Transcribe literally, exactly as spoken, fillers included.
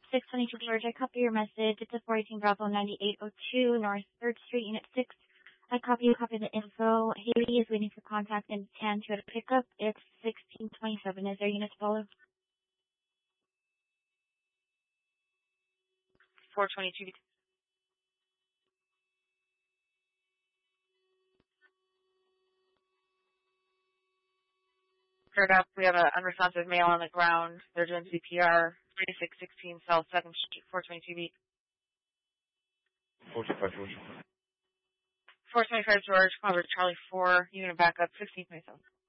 six twenty-two George, I copy your message. It's a four eighteen Bravo ninety-eight oh two North third Street, Unit six. I copy you, copy the info. Haley is waiting for contact in ten to a pickup. It's sixteen twenty-seven. Is there unit to follow? four twenty-two. Heard up. We have an unresponsive male on the ground. They're doing C P R. twenty-six sixteen South second Street, four twenty-two B. four twenty-five George. four twenty-five George, come over to Charlie four, unit backup, sixteen twenty-seven.